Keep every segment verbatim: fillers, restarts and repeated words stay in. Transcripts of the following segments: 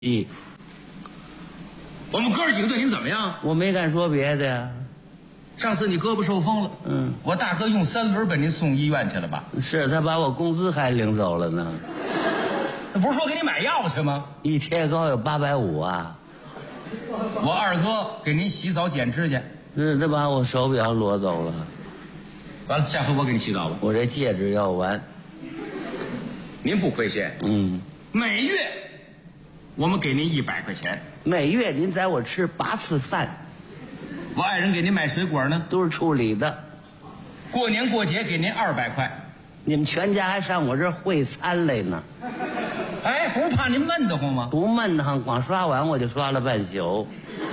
咦， 我们哥儿几个对您怎么样？ 我没敢说别的呀。 上次你胳膊受风了， 嗯， 我大哥用三轮把您送医院去了吧？ 是他把我工资还领走了呢。 那不是说给你买药去吗？ 一贴膏有八百五啊。 我二哥给您洗澡剪指甲， 是他把我手表裸走了。 完了，下回我给你洗澡吧。 我这戒指要完。 您不亏钱， 嗯， 每月我们给您一百块钱。 每月您宰我吃八次饭， 我爱人给您买水果呢， 都是处理的。 过年过节给您二百块。 你们全家还上我这儿会餐来呢。 哎，不是怕您闷得慌吗？ 不闷得慌，光刷碗我就刷了半宿。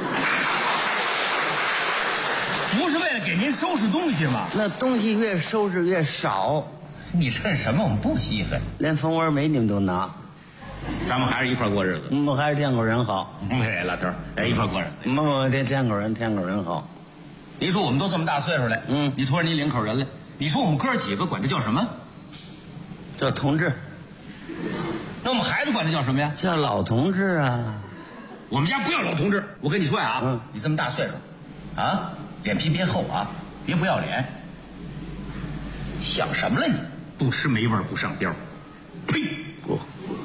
不是为了给您收拾东西吗？ 那东西越收拾越少， 你趁什么我们不稀罕？ 连蜂窝煤你们都拿。 咱们还是一块过日子。 嗯，我还是天口人好。 哎，老头儿，哎，一块过日子。 嗯，我天天口人，天口人好。 您说我们都这么大岁数了， 嗯， 你托着你领口人来，你说我们哥几个管他叫什么？ 叫同志。 那我们孩子管他叫什么呀？ 叫老同志啊。 我们家不要老同志。我跟你说呀， 嗯， 你这么大岁数，啊，脸皮别厚啊，别不要脸。想什么了你？不吃没味儿不上膘。呸！ 不，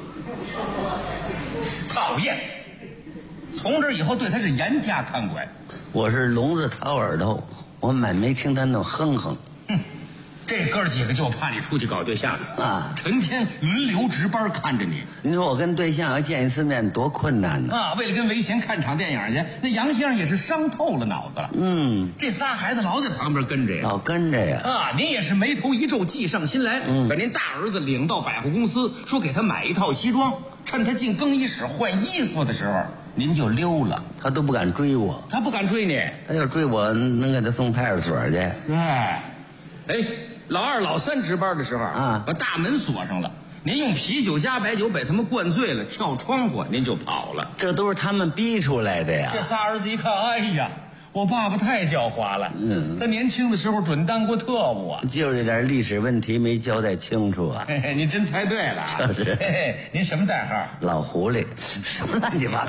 讨厌！从这以后对他是严加看管。 我是聋子掏耳朵，我满没听他那哼哼。 哼，这哥几个就怕你出去搞对象啊， 成天轮流值班看着你。 你说我跟对象要见一次面多困难呢？ 啊，为了跟维贤看场电影去，那杨先生也是伤透了脑子了。 嗯， 这仨孩子老在旁边跟着呀， 老跟着呀。 啊，您也是眉头一皱，计上心来， 嗯， 把您大儿子领到百货公司，说给他买一套西装，趁他进更衣室换衣服的时候，您就溜了。 他都不敢追我， 他不敢追你， 他要追我能给他送派出所去。 哎，哎，老二老三值班的时候啊， 把大门锁上了。您用啤酒加白酒把他们灌醉了，跳窗户，您就跑了。 这都是他们逼出来的呀。 这仨儿子一看，哎呀，我爸爸太狡猾了。 嗯， 他年轻的时候准当过特务啊。 就这点历史问题没交代清楚啊。 嘿嘿，您真猜对了。 就是。 嘿嘿，您什么代号？ 老狐狸。什么乱七八糟？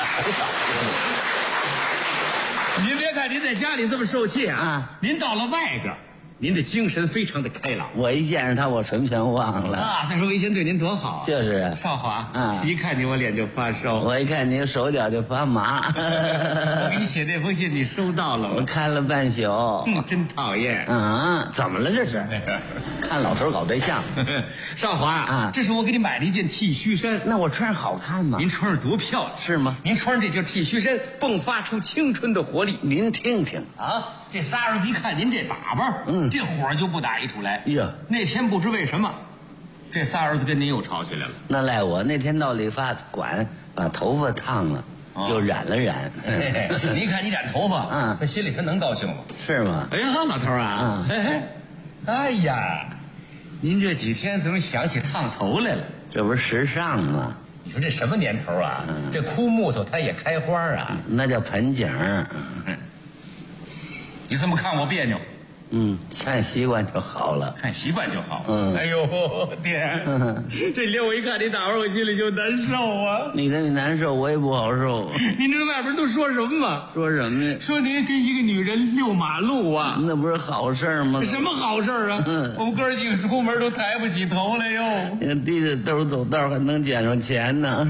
您别看您在家里这么受气啊， 啊您到了外边，您的精神非常的开朗。 我一见着他，我什么全忘了啊！再说维贤对您多好， 就是啊， 少华啊， 一看你我脸就发烧， 我一看你手脚就发麻。 我给你写那封信，你收到了吗？ 我看了半宿。 嗯，真讨厌。 嗯，怎么了这是？看老头搞对象。 少华啊， 这是我给你买的一件 T 恤衫， 那我穿上好看吗？ 您穿上多漂亮， 是吗？ 您穿上这件 T 恤衫，迸发出青春的活力。 您听听啊，这仨儿子一看您这打扮， 嗯， 这火就不打一处来。 呀， 那天不知为什么，这仨儿子跟您又吵起来了。 那赖我那天到理发馆把头发烫了，哦，又染了染。 嘿嘿，你看你染头发， 嗯， 他心里他能高兴吗？ 是吗？ 哎呀，老头啊， 嗯， 嘿嘿，哎呀，您这几天怎么想起烫头来了？ 这不是时尚吗？ 你说这什么年头啊？ 嗯， 这枯木头它也开花啊？ 那叫盆景。 嗯，你这么看我别扭？ 嗯，看习惯就好了， 看习惯就好。 嗯， 哎呦天，嗯，这脸我一看你打扮，我心里就难受啊。 你跟你难受，我也不好受。 您知道外边都说什么吗？ 说什么呀？ 说您跟一个女人遛马路啊， 那不是好事吗？ 什么好事啊？嗯，我们哥几个出门都抬不起头来哟。 你低着兜走道还能捡着钱呢。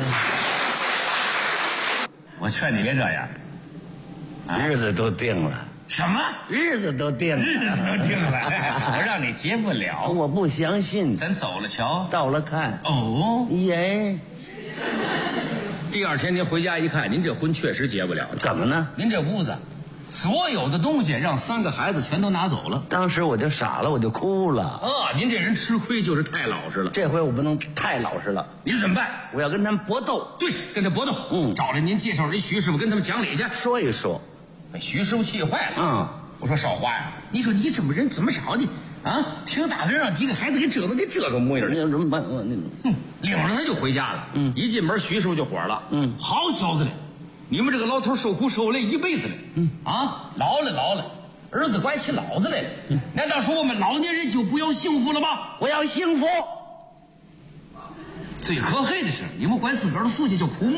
我劝你别这样， 啊，日子都定了。 什么？ 日子都定了， 日子都定了，我让你结不了。 我不相信。 咱走了瞧， 到了看。 哦， 耶！ 第二天您回家一看，您这婚确实结不了。 怎么呢？ 您这屋子所有的东西让三个孩子全都拿走了。 当时我就傻了，我就哭了。 啊，您这人吃亏就是太老实了。 这回我不能太老实了。 您怎么办？ 我要跟他们搏斗。 对，跟他搏斗。嗯，找来您介绍人徐师傅跟他们讲理去， 说一说。 把徐师傅气坏了。 嗯， 我说少华呀，你说你怎么人怎么少的啊？挺打算让几个孩子给折腾的这个模样， 那怎么办？我那哼，领着他就回家了。嗯，一进门徐师傅就火了。嗯，好小子嘞，你们这个老头受苦受累一辈子了。嗯啊，老了老了，儿子管起老子来了。嗯，难道说我们老年人就不要幸福了吗？ 我要幸福。 最可恨的是，你们管自个儿的父亲叫苦